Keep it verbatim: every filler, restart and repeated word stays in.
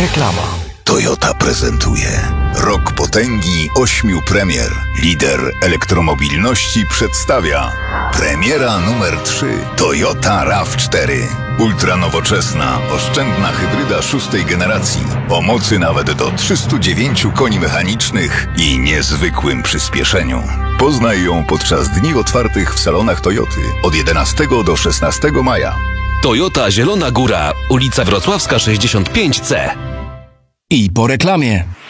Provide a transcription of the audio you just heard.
Reklama. Toyota prezentuje Rok Potęgi ośmiu premier. Lider elektromobilności przedstawia premiera numer trzy. Toyota raw cztery. Ultranowoczesna, oszczędna hybryda szóstej generacji. O mocy nawet do trzystu dziewięciu koni mechanicznych i niezwykłym przyspieszeniu. Poznaj ją podczas dni otwartych w salonach Toyoty od jedenastego do szesnastego maja. Toyota Zielona Góra, ulica Wrocławska sześćdziesiąt pięć C. I po reklamie.